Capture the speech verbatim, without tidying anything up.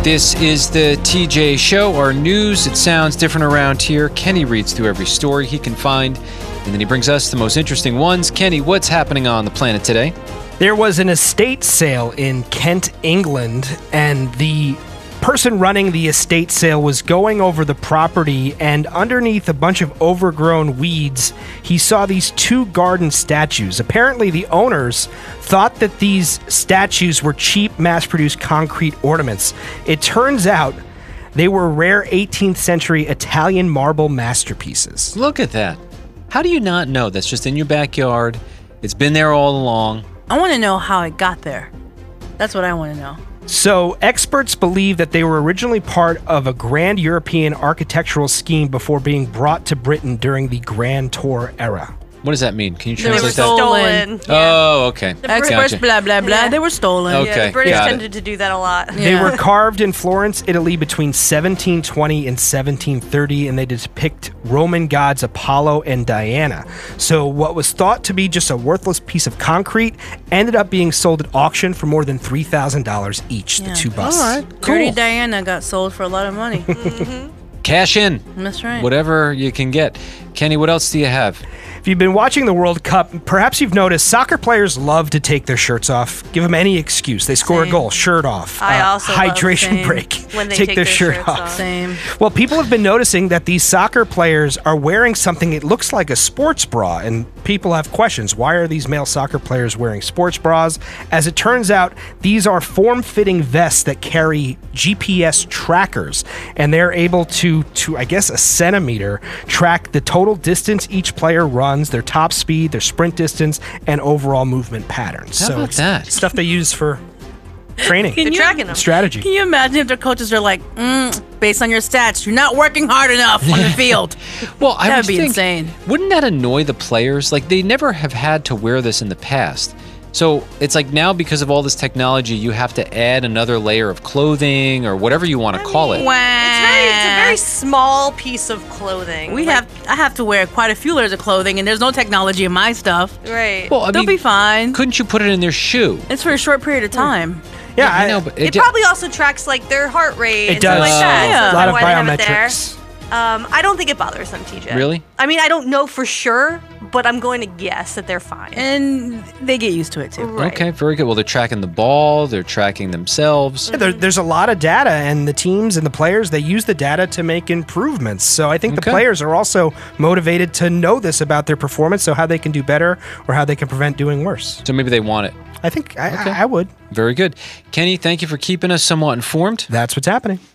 This is the T J Show, our news. It sounds different around here. Kenny reads through every story he can find, and then he brings us the most interesting ones. Kenny, what's happening on the planet today? There was an estate sale in Kent, England, and the person running the estate sale was going over the property, and underneath a bunch of overgrown weeds, he saw these two garden statues. Apparently, the owners thought that these statues were cheap, mass-produced concrete ornaments. It turns out they were rare eighteenth century Italian marble masterpieces. Look at that. How do you not know? That's just in your backyard. It's been there all along. I want to know how it got there. That's what I want to know. So, experts believe that they were originally part of a grand European architectural scheme before being brought to Britain during the Grand Tour era. What does that mean? Can you They were translate that? stolen. Yeah. Oh, okay. Experts, Gotcha. blah, blah, blah. Yeah. They were stolen. Okay. Yeah, the British got it. tended to do that a lot. They Yeah. were carved in Florence, Italy between seventeen twenty and seventeen thirty, and they depict Roman gods Apollo and Diana. So what was thought to be just a worthless piece of concrete ended up being sold at auction for more than three thousand dollars each, Yeah. the two busts. All right, Dirty cool. Diana got sold for a lot of money. Cash in. That's right. Whatever you can get. Kenny, what else do you have? If you've been watching the World Cup, perhaps you've noticed soccer players love to take their shirts off. Give them any excuse. They score Same. a goal, shirt off. I also love hydration same. break. When they take, take their, their shirt shirts off. off. Same. Well, people have been noticing that these soccer players are wearing something that looks like a sports bra, and people have questions. Why are these male soccer players wearing sports bras? As it turns out, these are form-fitting vests that carry G P S trackers, and they're able to, to I guess, a centimeter, track the total distance each player runs, their top speed, their sprint distance, and overall movement patterns. How so about it's that? stuff they use for training, Can They're you- tracking them. strategy. Can you imagine if their coaches are like, mm, based on your stats, you're not working hard enough on the field? Well, I That would would be think, insane. Wouldn't that annoy the players? Like, they never have had to wear this in the past. So it's like now, because of all this technology, you have to add another layer of clothing or whatever you want to call it. Wow. It's very, it's a very small piece of clothing. We Like, have. I have to wear quite a few layers of clothing, and there's no technology in my stuff. right. Well, I They'll mean, be fine. couldn't you put it in their shoe? It's for a short period of time. Yeah, I I know, but it d- probably also tracks like their heart rate It and stuff does. like that. Yeah. So a that's lot of why they have it there. biometrics. Um, I don't think it bothers them, T J. Really? I mean, I don't know for sure, but I'm going to guess that they're fine. And they get used to it too. Right. Okay, very good. Well, they're tracking the ball, they're tracking themselves. Yeah, there, there's a lot of data, and the teams and the players, they use the data to make improvements. So I think Okay. the players are also motivated to know this about their performance, so how they can do better or how they can prevent doing worse. So maybe they want it. I think I, Okay. I, I would. Very good. Kenny, thank you for keeping us somewhat informed. That's what's happening.